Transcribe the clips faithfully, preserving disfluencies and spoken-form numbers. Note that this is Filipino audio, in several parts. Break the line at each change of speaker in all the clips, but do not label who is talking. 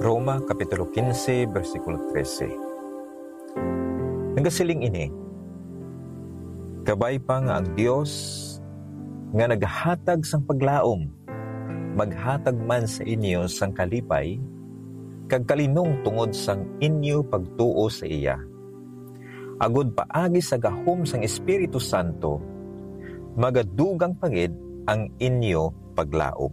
Roma Kapitulo fifteen, versikulo thirteen. Nagasiling ini, kabay pa nga ang Dios nga naghatag sang paglaom, maghatag man sa inyo sang kalipay, kag kalinong tungod sang inyo pagtuo sa iya. Agud paagi sa gahom sang Espiritu Santo, magadugang pagid ang inyo paglaom.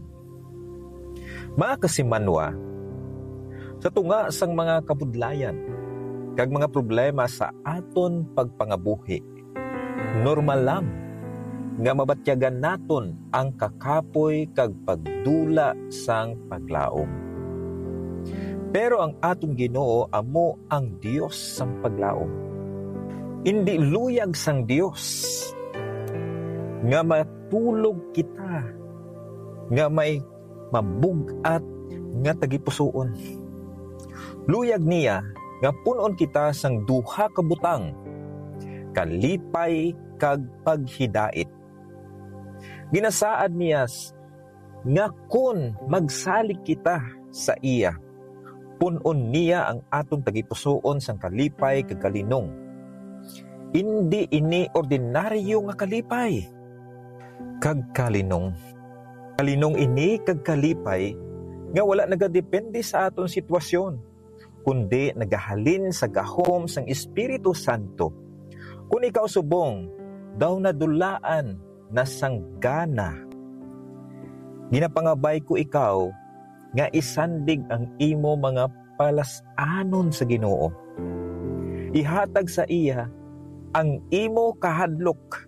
Mga kasimanwa, sa tunga sang mga kabudlayan, kag mga problema sa aton pagpangabuhi, normal lang nga mabatyagan naton ang kakapoy kag pagdula sang paglaom. Pero ang aton Ginoo amo ang Dios sang paglaom. Hindi luyag sang Dios nga matulog kita, nga may mabugat nga tagipusoon. Luyag niya nga punon kita sang duha ka butang, kalipay kag paghidait. Ginasaad niya nga kun magsalig kita sa iya, punon niya ang atong tagipusoon sang kalipay kag kalinong. Hindi ini ordinaryo nga kalipay kag kalinong. Kalinong ini kag kalipay nga wala nagadepende sa aton sitwasyon, kundi nagahalin sa gahom sang Espiritu Santo. Kung ikaw subong, daw nadulaan na sanggana. Ginapangabay ko ikaw nga isandig ang imo mga palasanon sa Ginoo. Ihatag sa iya ang imo kahadlok,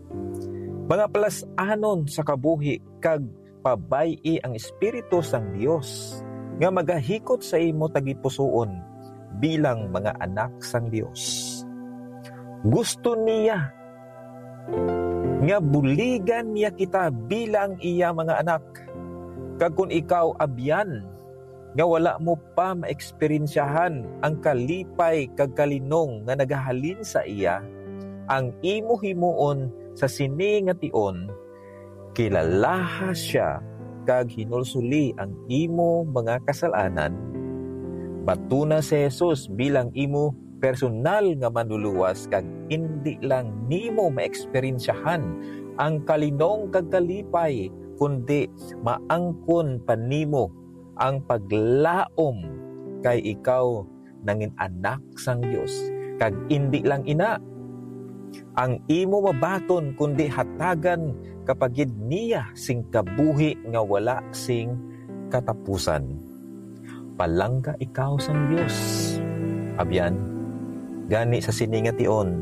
mga palasanon sa kabuhi, kag pabayi ang Espiritu sang Dios nga magahikot sa imo tagipusoon bilang mga anak sang Dios. Gusto niya nga buligan niya kita bilang iya mga anak. Kag kung ikaw abyan nga wala mo pa maeksperiensyahan ang kalipay kag kalinong nga nagahalin sa iya, ang imo himuon sa sini nga tion, kilalaha siya kag hinulsuli ang imo mga kasalanan. Batuna si Jesus bilang imo personal nga manluluwas, kag hindi lang nimo maeksperiensyahan ang kalinong kag kalipay, kundi maangkon panimo ang paglaom kay ikaw nangin anak sang Dios. Kag hindi lang ina ang imo mabaton, kundi hatagan kapagid niya sing kabuhi nga wala sing katapusan. Palangga ikaw sang Dios. Abyan, gani sa siningation,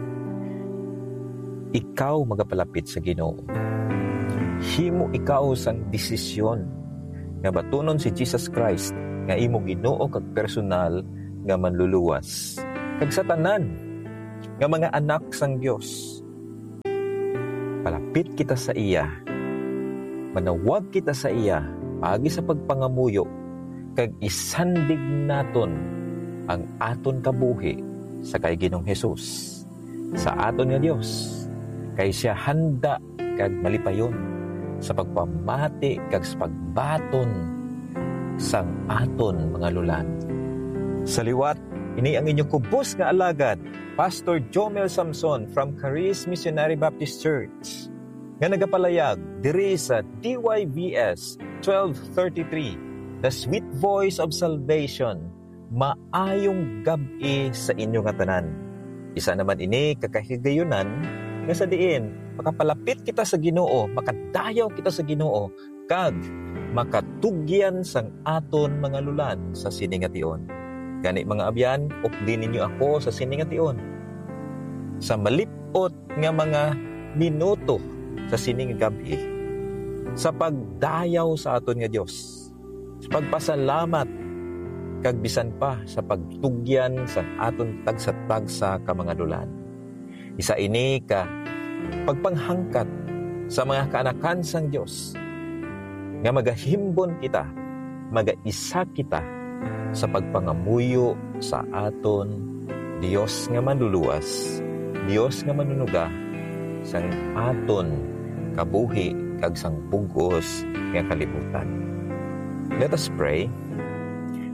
ikaw magapalapit sa Ginoo. Himo ikaw sang desisyon nga batunon si Jesus Christ nga imo Ginoo kag personal nga manluluwas. Kag sa tanan nga mga anak sang Dios, palapit kita sa iya, manawag kita sa iya pagi sa pagpangamuyo, kag isandig naton ang aton kabuhi sa kay Ginoong Hesus, sa aton nga Dios, kay siya handa kag malipayon sa pagpamati kag sa pagbaton sang aton mga lulan. Sa liwat, ini ang inyong kubos nga alagad, Pastor Jomel Samson from Caris Missionary Baptist Church, nga nagapalayag diri sa D Y V S twelve thirty-three, The Sweet Voice of Salvation. Maayong gabi sa inyo nga tanan. Isa naman ini kakahigayunan nga sa diin makapalapit kita sa Ginoo, makadayaw kita sa Ginoo, kag makatugyan sang aton mga lulan sa siningation. Gani mga abyan, updin ninyo ako sa siningation. Sa malipot nga mga minuto sa sining gabi, sa pagdayaw sa aton nga Dios, sa pagpasalamat, kag bisan pa sa pagtugyan sa aton tagsa-tagsa ka mga lulan. Isa ini ka pagpanghangkat sa mga kaanakan sang Dios nga magahimbon kita, magaisa kita sa pagpangamuyo sa aton Dios nga manluluwas, Dios nga manunuga sang aton kabuhi kag sang bugos nga kalibutan. Let us pray.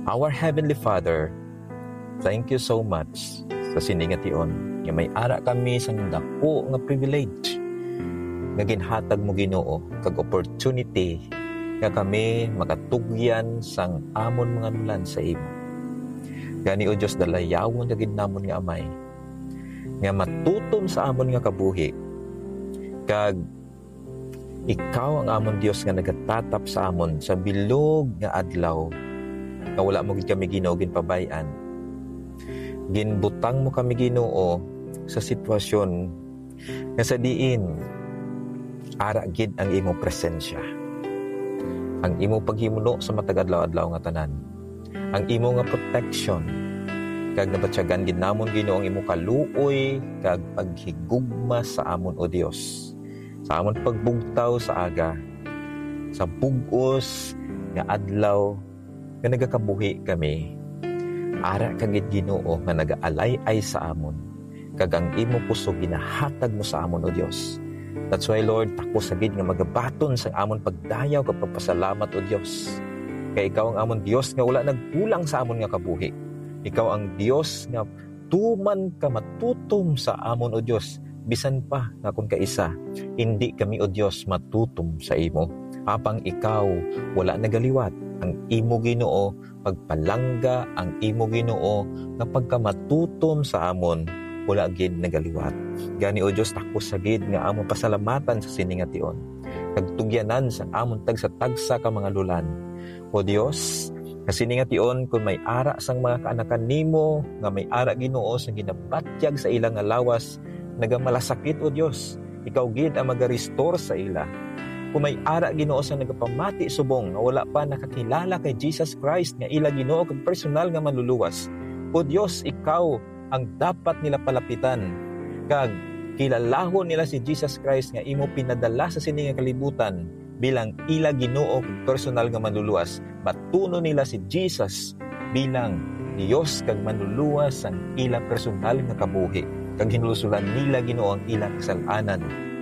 Our Heavenly Father, thank you so much sa siningation nga may ara kami sa dako nga privilege nga ginhatag mo Ginoo kag opportunity nga kami makatugyan sang amon mga nulan sa imo. Gani o Diyos, dalayawon na gid namon nga amay nga matutom sa amon nga kabuhi kag ikaw ang amon Dios nga nagatatap sa amon sa bilog nga adlaw nga wala mo gid kami Ginoo ginpabayan. Ginbutang mo kami Ginoo sa sitwasyon nga sa diin ara gid ang imo presensya, ang imo paghimuno sa matag adlaw-adlaw nga tanan, ang imo nga protection kag nabatyagan gid namon Ginoo ang imo kaluoy kag paghigugma sa amon o Dios, sa amon pagbugtaw sa aga, sa bug-os nga adlaw nga nagakabuhi kami. Ara kagid Ginoo nga nagaalay-ay sa amon kag ang imo puso ginahatag mo sa amon o Dios. That's why Lord, tako sagid nga magabaton sa amon pagdayaw kag pagpasalamat o Dios. Kay ikaw ang amon Dios nga wala nagkulang sa amon nga kabuhi. Ikaw ang Dios nga tuman ka matutom sa amon o Dios. Bisan pa nga kung kaisa, hindi kami o Dios matutom sa imo. Apang ikaw wala nagaliwat, ang imo Ginoo pagpalangga, ang imo Ginoo nga pagkamatutom sa amon wala gid nagaliwat. Gani o Dios, tako sagid nga amon pasalamatan sa siningation kag tugyanan sa amon tagsa-tagsa ka mga lulan. O Dios, kasi siningation kung may ara sang mga kaanakan nimo nga may ara Ginoo sa ginabatyag sa ilang nga lawas nagamalasakit o Dios, ikaw gid ang maga-restore sa ila. Kung may ara Ginoo sa nagapamati subong nga wala pa nakakilala kay Jesus Christ nga ila Ginoo kag personal nga manluluwas, o Dios, ikaw ang dapat nila palapitan kag kilalahon nila si Jesus Christ nga imo pinadala sa sining nga kalibutan bilang ila Ginoo kag personal nga manluluwas. Matuno nila si Jesus bilang Dios kag manluluwas ang ila personal nga kabuhi kag hinulusulan nila Ginoo ang ilang kasalanan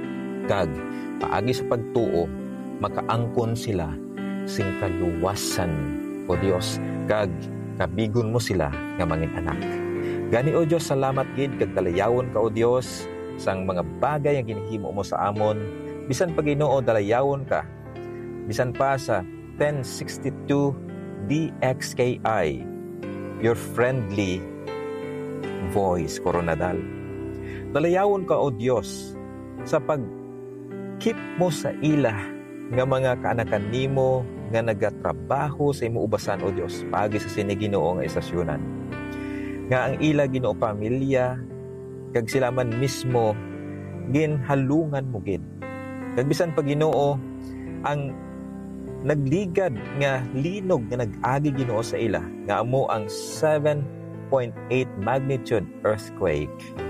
kag paagi sa pagtuo makaangkon sila sing kaluwasan o Dios kag kabigon mo sila nga mangin anak. Gani o Dios, salamat gid kag dalayawon ka o Dios sang mga bagay nga ginhimo mo sa amon. Bisan pa Ginoo dalayawon ka bisan pa sa ten sixty-two D X K I, your friendly voice, Coronadal. Dalayawon ka o Dios sa pag keep mo sa ila nga mga kaanakan nimo nga nagatrabaho sa imo ubasan o Dios paagi sa sini Ginoo nga istasyonan. Nga ang ila Ginoo pamilya kag sila man mismo ginhalungan mo gid. Kag bisan pa Ginoo ang nagligad nga linog nga nag-agi Ginoo sa ila nga amo ang seven point eight magnitude earthquake.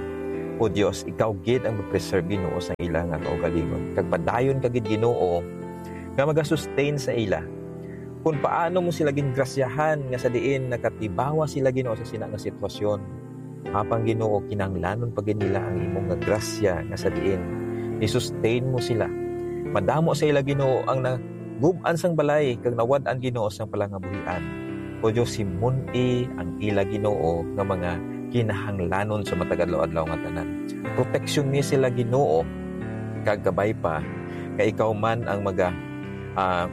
O Dios, ikaw gid ang mag-preserve Ginoo sa ila nga kaugalingon. Kag padayon ka gid Ginoo nga maga-sustain sa ila. Kung paano mo sila gingrasyahan nga sa diin nakatibawa sila Ginoo sa sina nga sitwasyon. Apang Ginoo kinahanglanon pa gid nila ang imong nga grasya nga sa diin i-sustain mo sila. Madamo sa ila Ginoo ang nagub-an sang balay kag nawad-an Ginoo sang palangabuhian. O Dios, simon-i ang ila Ginoo nga mga kinahanglanon sa matagadlaw-adlaw nga tanan. Proteksyon ni sila Ginoo kag gabay pa nga ikaw man ang maga uh,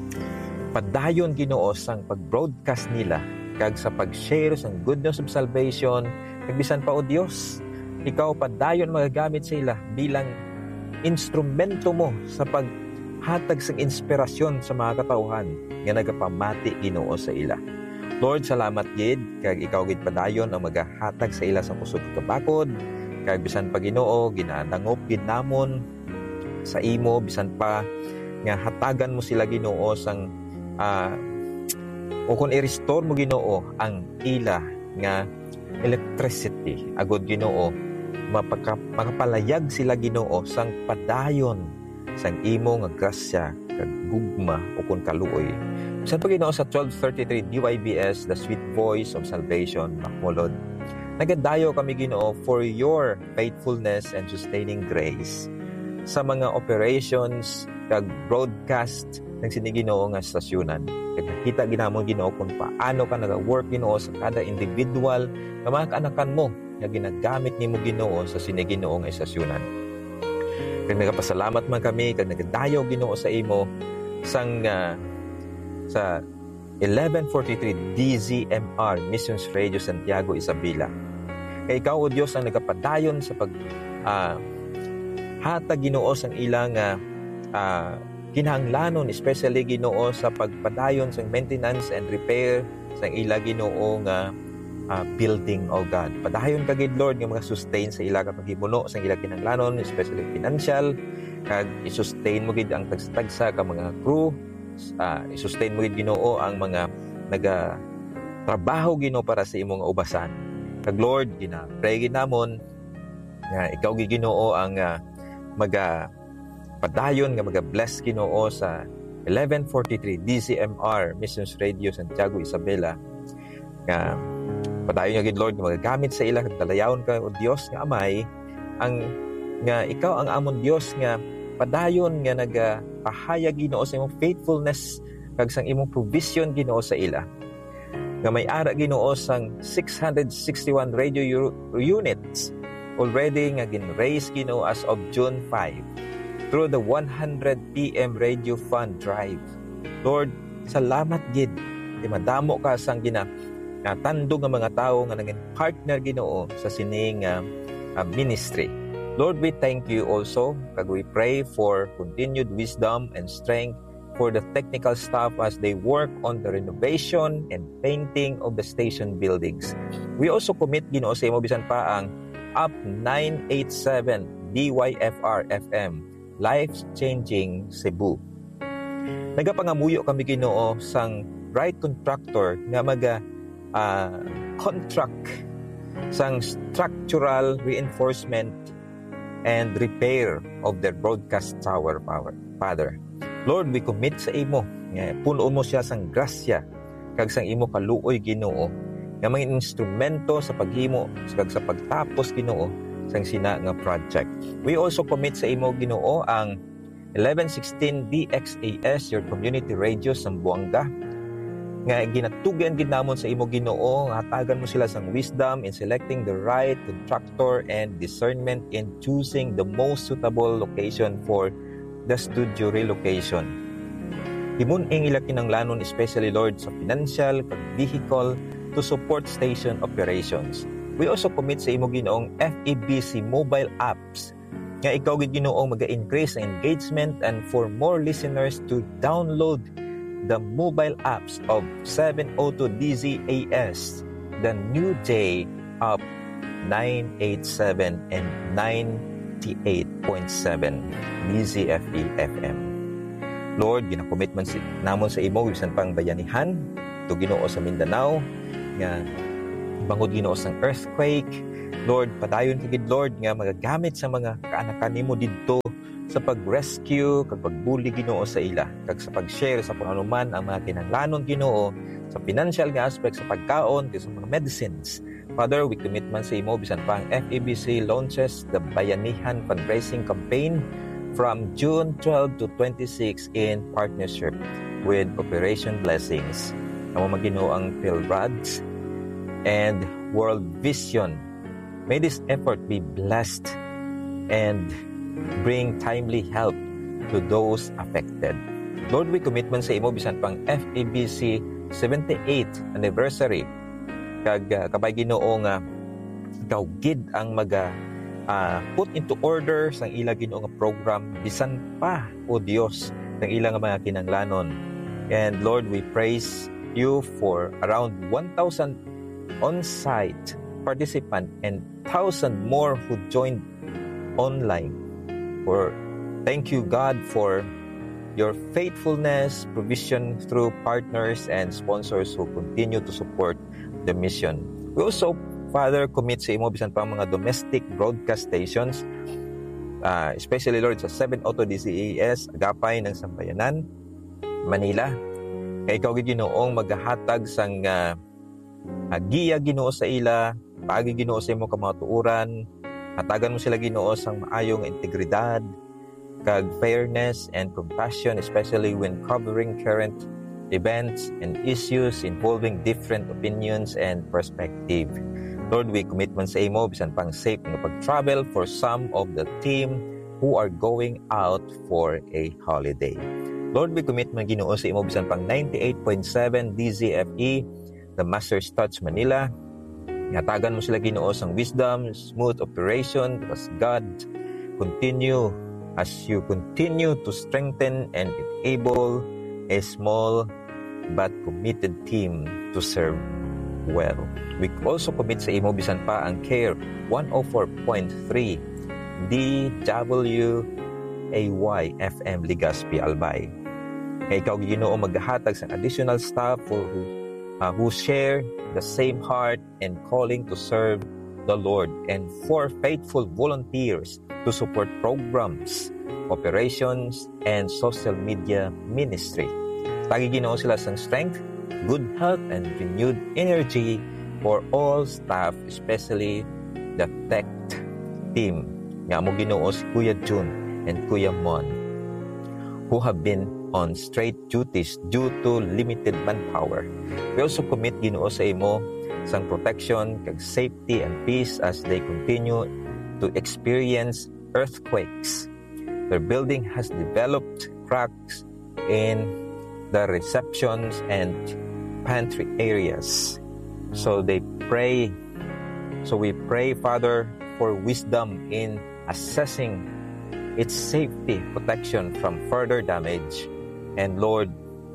padayon Ginoo sang pag-broadcast nila kag sa pag-share sang good news of salvation kag bisan pa o Dios, ikaw padayon magagamit sa ila bilang instrumento mo sa paghatag sang inspirasyon sa mga katawhan nga nagapamati Ginoo sa ila. Lord, salamat gid kag ikaw gid padayon ang magahatag sa ila sa kusog kabakod kag bisan pa Ginoo ginadangop gid namon sa imo bisan pa nga hatagan mo sila Ginoo sang uh, o kung i-restore mo Ginoo ang ila nga electricity agud Ginoo mapaka, makapalayag sila Ginoo sang padayon sang imo nga grasya kag gugma o kung kaluoy. Sa pa Ginoo sa twelve thirty-three D Y B S, the sweet voice of salvation, Bacolod. Nagadayo kami Ginoo for your faithfulness and sustaining grace sa mga operations kag broadcast ng sini Ginoo nga stasyunan. Kaya nakita ginamon Ginoo kung paano ka nag-work Ginoo sa kada individual nga mga kaanakan mo nga ginagamit nimo Ginoo sa sini Ginoo nga stasyunan. Kaya nagapasalamat man kami kag nagadayaw Ginoo sa imo sang uh, sa eleven forty-three D Z M R Missions Radio Santiago Isabela. Kaya ikaw o Diyos ang nagapadayon sa pag uh, hatag Ginoo sang ilang uh, uh, kinahanglanon, especially Ginoo sa pagpadayon sa maintenance and repair sa ila Ginoo nga uh, building, oh God. Padayon ka gid Lord nga mga sustain sa ila ka paghimuno sa ila kinahanglanon, especially financial, kag i-sustain mo gid ang tagsa-tagsa ka mga crew, uh, i-sustain mo gid Ginoo ang mga naga trabaho Ginoo para sa imong ubasan. Kag Lord, gina-pray gid namon nga ikaw gid Ginoo ang uh, maga padayon nga maga-bless Ginoo sa eleven forty-three D Z M R Missions Radio Santiago Isabela. Nga padayon nga gid Lord nga magagamit sa ila kag dalayawon ka o Dios nga Amay ang nga ikaw ang amon Dios nga padayon nga nagapahayag Ginoo sa imong faithfulness kag sang imong provision Ginoo sa ila. Nga may ara Ginoo sang six hundred sixty-one radio units already nga gin-raise Ginoo as of June fifth through the one hundred P M Radio Fund Drive. Lord, salamat gid. Di madamo ka sang gina nga tandog nga mga tawo nga naging partner Ginoo sa sining uh, uh, ministry. Lord, we thank you also kag we pray for continued wisdom and strength for the technical staff as they work on the renovation and painting of the station buildings. We also commit Ginoo sa imo bisan pa ang Up nine eighty-seven D Y F R F M Life-Changing Cebu. Nagapangamuyo kami Ginoo sang right contractor nga maga uh, contract sang structural reinforcement and repair of their broadcast tower power. Father, Lord, we commit sa imo nga puno mo siya sang grasya kag sang imo kaluoy Ginoo nga mga instrumento sa paghimo kag sa pagtapos Ginoo sang sina nga project. We also commit sa imo Ginoo ang eleven sixteen D X A S, your community radio sa Buanga, nga ginatugan gid namon sa imo Ginoo nga hatagan mo sila sang wisdom in selecting the right contractor and discernment in choosing the most suitable location for the studio relocation. Himun-ing ila kinanglanon, especially Lord sa financial kag vehicle to support station operations. We also commit sa imo Ginoong F E B C mobile apps nga ikaw gid Ginoong maga-increase ang engagement and for more listeners to download the mobile apps of seven oh two D Z A S, the New Day of nine eighty-seven and ninety-eight point seven D Z F E F M. Lord, ginakomit man si namon sa imo bisan pang bayanihan to Ginoo sa Mindanao nga bangod Ginoo sang earthquake. Lord, padayon kagid Lord nga magagamit sa mga kaanakan nimo didto sa pag-rescue kag pagbuli Ginoo sa ila kag sa pag-share sa kung anuman ang mga kinahanglanon Ginoo sa financial nga aspect sa pagkaon kag sa mga medicines. Father, we commit man sa imo bisan pa ang F E B C launches the Bayanihan fundraising campaign from June twelfth to twenty-sixth in partnership with Operation Blessings. Amo Ginoo ang PhilRads and World Vision. May this effort be blessed and bring timely help to those affected. Lord, we commit man sa imo bisan pang F E B C seventy-eighth anniversary kag uh, kabay Ginoo nga ikaw gid ang maga uh, put into order sang ila Ginoo nga program bisan pa o Dios sang ila nga mga kinanglanon. And Lord, we praise you for around one thousand on-site participant and one thousand more who joined online. For thank you God for your faithfulness, provision through partners and sponsors who continue to support the mission. We also, Father, commit sa imo bisan pa mga domestic broadcast stations, uh, especially Lord sa seven oh two D Z A S, Agapay ng Sambayanan, Manila. Kay ikaw gid Ginoong maghahatag sang uh, uh, giya Ginoo sa ila, paagi Ginoo sa imo ka mga tuuran, hatagan mo sila Ginoo sang maayong integridad kag fairness and compassion, especially when covering current events and issues involving different opinions and perspective. Lord, we commit man sa imo bisan pang safe nga pag-travel for some of the team who are going out for a holiday. Lord, we commit man Ginoo sa imo bisan pang ninety-eight point seven D Z F E, the Master's Touch Manila. Ngatagan mo sila Ginoo sang wisdom, smooth operation, as God continue as you continue to strengthen and enable a small but committed team to serve well. We also commit sa imo bisan pa ang Care one oh four point three D W A Y F M Legazpi Albay. Kay ikaw Ginoo maghahatag sa additional staff who uh, who share the same heart and calling to serve the Lord, and for faithful volunteers to support programs, operations, and social media ministry. Tagi Ginoo sila sang strength, good health, and renewed energy for all staff, especially the tech team. Nga mo Ginoo si Kuya June and Kuya Mon, who have been on straight duties due to limited manpower. We also commit Ginoo sa imo sang protection, kag safety and peace as they continue to experience earthquakes. Their building has developed cracks in the receptions and pantry areas. So they pray, so we pray, Father, for wisdom in assessing its safety protection from further damage. And Lord,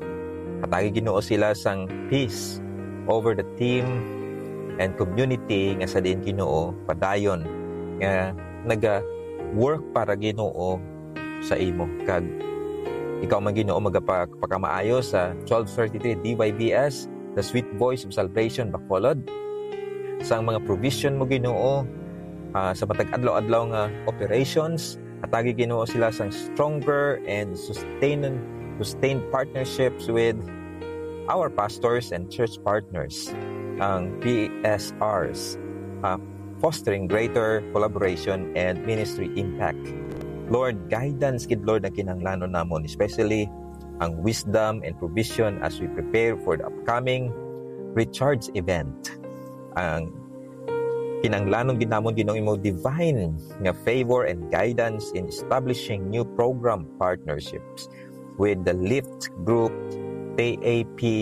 katagi Ginoo sila sang peace over the team and community nga sa din Ginoo padayon nga naga work para Ginoo sa imo, kag ikaw man Ginoo magapagpakamaayo sa twelve thirty-three D Y B S, the Sweet Voice of Salvation Bacolod, sang mga provision mo Ginoo uh, sa matag adlaw-adlaw nga operations. Atagi Ginoo sila sang stronger and sustained sustained partnerships with our pastors and church partners, ang P S Rs, uh, fostering greater collaboration and ministry impact. Lord, guidance kid Lord na kinahanglanon namon, especially ang wisdom and provision as we prepare for the upcoming Recharge event. Ang kinahanglanon ginamon Ginoo imo divine nga favor and guidance in establishing new program partnerships with the Lift Group, T A P,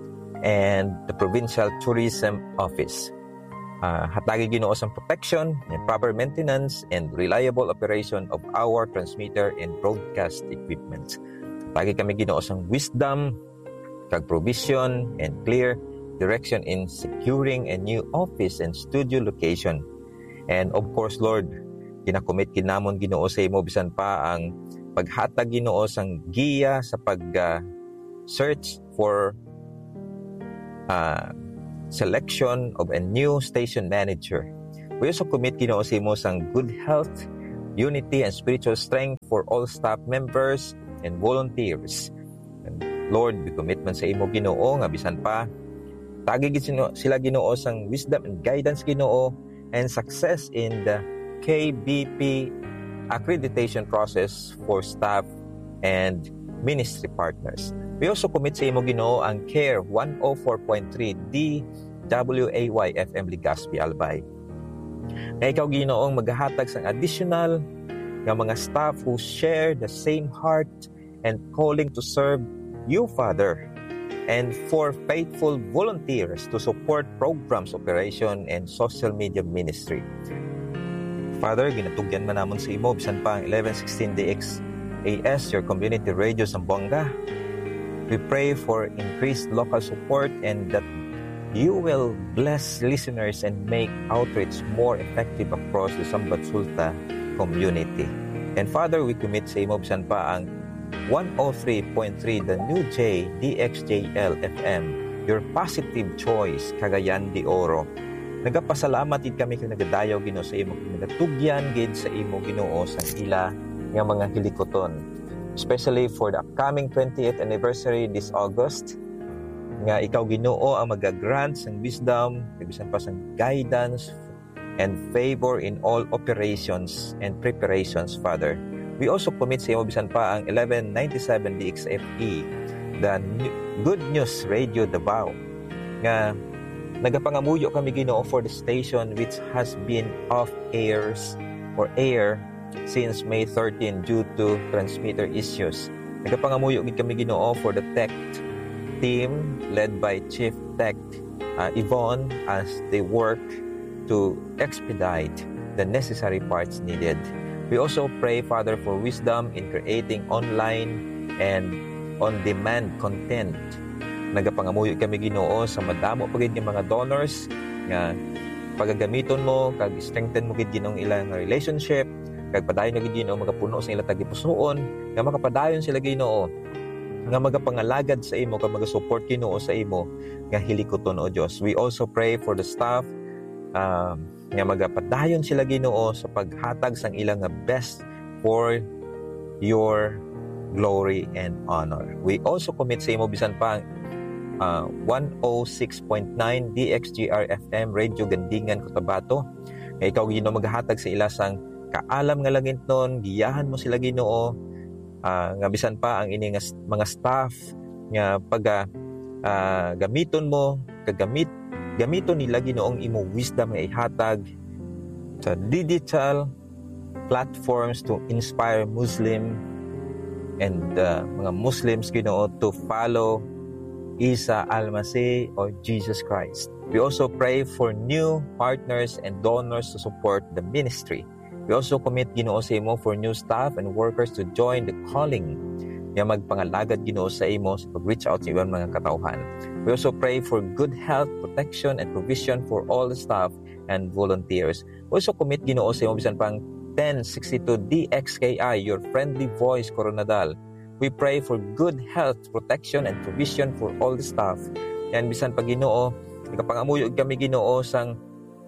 and the Provincial Tourism Office. Uh, hatagi Ginoo sang protection and proper maintenance and reliable operation of our transmitter and broadcast equipment. Hatagi kami Ginoo sang wisdom, kag provision, and clear direction in securing a new office and studio location. And of course, Lord, kinakomit kinamon Ginoo sa imo bisan pa ang paghatag Ginoo sang giya sa pag uh, search for uh, selection of a new station manager. We also commit Ginoo sa imo sang good health, unity, and spiritual strength for all staff members and volunteers. And Lord, we commit man sa imo Ginoo nga bisan pa tagig sila Ginoo sang wisdom and guidance Ginoo and success in the K B P accreditation process for staff and ministry partners. We also commit sa imo Ginoo ang Care one oh four point three D W A Y F M Legazpi Albay. Na ikaw Ginoo ang maghahatag sang additional nga mga staff who share the same heart and calling to serve you, Father, and for faithful volunteers to support programs, operation, and social media ministry. Father, ginatugyan man namon sa imo bisan pa ang eleven sixteen D X A S, your community radio Zamboanga. We pray for increased local support and that you will bless listeners and make outreach more effective across the Sambat Sulta community. And Father, we commit sa imo bisan pa ang one oh three point three the New J D X J L F M, your positive choice, Cagayan de Oro. Nagapasalamat gid kami kay nagadayaw Ginoo sa imo, nagatugyan gid sa imo Ginoo sa ila nga mga hilikoton, especially for the upcoming twentieth anniversary this August, nga ikaw Ginoo ang magagrant sang wisdom, bisan pa sang guidance and favor in all operations and preparations, Father. We also commit sa imo bisan pa ang eleven ninety-seven D X F E, the Good News Radio Davao, nga nagapangamuyo kami Ginoo for the station which has been off airs or air since May thirteenth due to transmitter issues. Nagapangamuyo gid kami Ginoo for the tech team led by Chief Tech uh, Yvonne as they work to expedite the necessary parts needed. We also pray, Father, for wisdom in creating online and on-demand content. Nagapangamuyo kami Ginoo sa madamo pagid nga mga donors nga pagagamiton mo kag strengthen mo gid Ginoo ilang relationship kag padayon na gid Ginoo magapuno sa ilang tagipusoon nga makapadayon sila Ginoo nga magapangalagad sa imo kag magasupport Ginoo sa imo nga hilikoton o Dios. We also pray for the staff um, nga magapadayon sila Ginoo sa paghatag sang ilang nga best for your glory and honor. We also commit sa imo bisan pa uh, one oh six point nine D X G R F M Radio Gandingan Cotabato. Nga ikaw Ginoo maghatag sa ila sang kaalam nga langit nun, giyahan mo sila Ginoo, uh, nga bisan pa ang ini nga mga staff nga pag uh, gamiton mo kagamit gamiton nila Ginoong imo wisdom nga ihatag sa digital platforms to inspire Muslim and uh, mga Muslims Ginoo to follow Isa Almasih or Jesus Christ. We also pray for new partners and donors to support the ministry. We also commit Ginoo sa imo for new staff and workers to join the calling nga magpangalagad Ginoo sa imo sa pag-reach out sa ibang mga katauhan. We also pray for good health, protection, and provision for all the staff and volunteers. We also commit Ginoo sa imo bisan pang ten sixty-two D X K I, your friendly voice, Coronadal. We pray for good health, protection, and provision for all the staff. Yan bisan pa Ginoo, ikapangamuyo kami Ginoo sang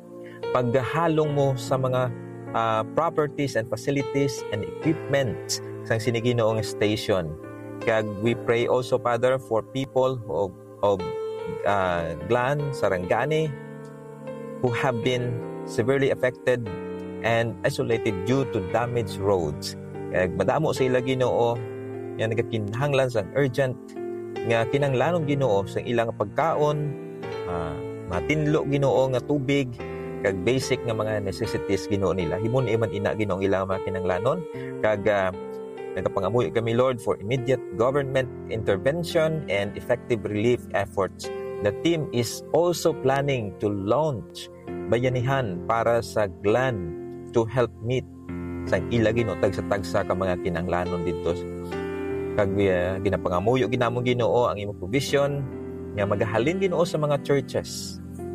paghalong mo sa mga uh, properties and facilities and equipment sang siniginoong station. Kag we pray also, Father, for people of, of uh, Glan, Sarangani, who have been severely affected and isolated due to damaged roads. Kag madamo sa ila Ginoo nga nagakinahanglan sang urgent nga kinahanglanon Ginoo sa ilang pagkaon, uh, matinlo Ginoo nga tubig, kag basic nga mga necessities Ginoo nila. Himon iman ina Ginoo ilang mga kinahanglanon. Kag uh, nagapangamuyo kami Lord for immediate government intervention and effective relief efforts. The team is also planning to launch bayanihan para sa Glan to help meet sang ila Ginoo tagsa-tagsa ka mga kinahanglanon dito. Kag uh, ginapangamuyo ginamong Ginoo ang imong provision nga magahalin Ginoo sa mga churches.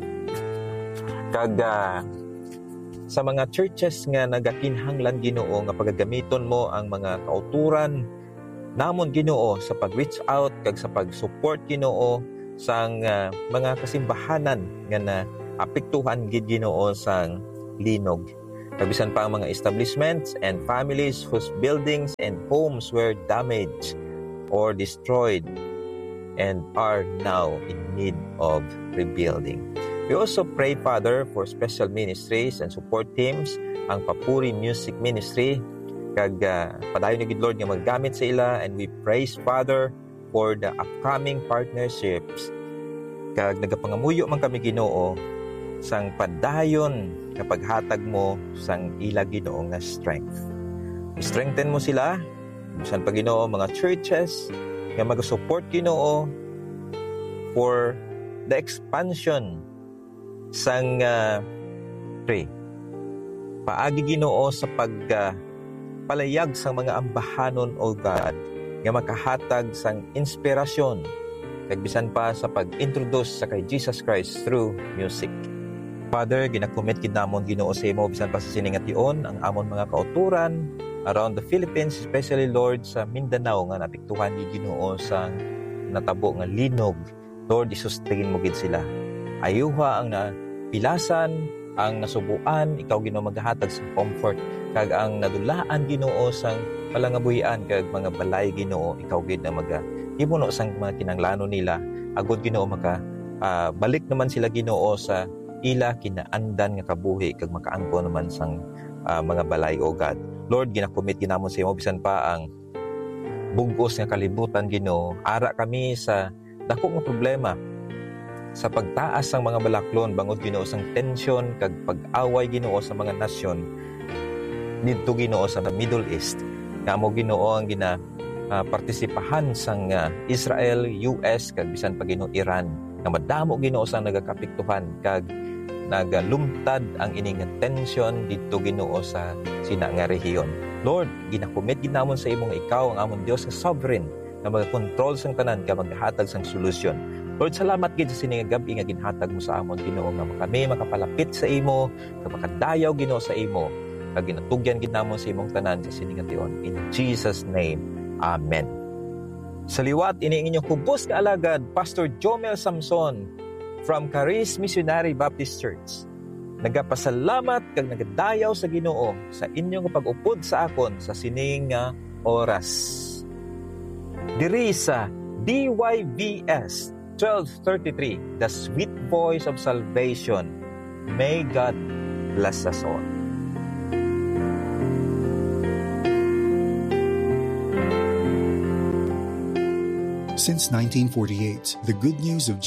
Kag uh, sa mga churches nga nagakinahanglan Ginoo nga pagagamiton mo ang mga kauturan namon Ginoo sa pag-reach out kag sa pag-support Ginoo sang uh, mga kasimbahanan nga na apektuhan gid Ginoo sang linog. Kabisan pa ang mga establishments and families whose buildings and homes were damaged or destroyed and are now in need of rebuilding. We also pray, Father, for special ministries and support teams, ang Papuri Music Ministry, kag uh, padayon ni Lord nga maggamit sa ila, and we praise, Father, for the upcoming partnerships. Kag nagapangamuyo man kami Ginoo sang padayon nga paghatag mo sang ila Ginoo nga strength. Strengthen mo sila, bisan pa Ginoo mga churches nga mag-support Ginoo for the expansion sang uh, pray. Paagi Ginoo sa pag uh, palayag sang mga ambahanon o God nga makahatag sang inspirasyon kag bisan pa sa pag-introduce sa kay Jesus Christ through music. Father, ginakomit gid namon Ginoo sa imo bisan pa sa siningation ang amon mga kauturan around the Philippines, especially Lord sa Mindanao nga napiktuhan ni Ginoo sang natabo nga linog. Lord, i-sustain mo gid sila. Ayuha ang napilasan, ang nasubuan, ikaw Ginoo maghatag sa comfort, kag ang nadulaan Ginoo sang palangabuhian kag mga balay Ginoo, ikaw gid na maga himuno sang mga kinahanglanon nila. Agud Ginoo maka uh, balik naman sila Ginoo sa ila kinaandan nga kabuhi kag makaangko naman sang uh, mga balay o God. Lord, ginakomit ginamon sa imo bisan pa ang bugos nga kalibutan, Ginoo. Ara kami sa dako nga problema sa pagtaas ng mga balaklon bangod, Ginoo, sang tensyon kag pag-away, Ginoo, sa mga nasyon didto, Ginoo, sa Middle East. Nga mo, Ginoo, ang gina uh, partisipahan sang uh, Israel, U S kag bisan pa, Ginoo, Iran. Nga madamo, Ginoo, sang nagakapiktuhan kag nagalumtad ang ining tensyon dito, Ginoo, sa sina nga rehiyon. Lord, ginakomit ginamon sa imong ikaw ang amon Dios nga sovereign na mag-control sang tanan ka maghatag sang solusyon. Lord, salamat gid sa sining gabi nga ginhatag mo sa amon, Ginoo, nga kami makapalapit sa imo, nga makadayaw, Ginoo, sa imo, kag ginatugyan gid namon sa imong tanan sa sining tion. In Jesus name, amen. Sa liwat ini inyong kubos nga alagad, Pastor Jomel Samson from Caris Missionary Baptist Church. Nagapasalamat kag nagadayaw sa Ginoo sa inyong pag-upod sa akon sa sining nga oras. Diri sa D Y V S twelve thirty-three, The Sweet Voice of Salvation. May God bless us all.
Since nineteen forty-eight, the good news of